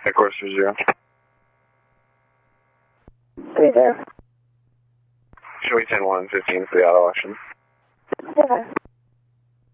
Of course, 30. 30. Show me 10-1, 15 for the auto auction. Okay.